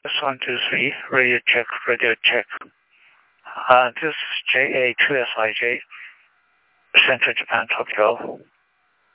1, 2, 3, radio check, radio check. This is JA2SIJ, Central Japan, Tokyo.